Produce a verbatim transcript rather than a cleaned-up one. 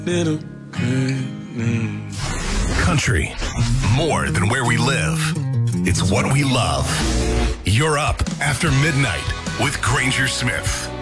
Little country, more than where we live. It's what we love. You're up after midnight with Granger Smith.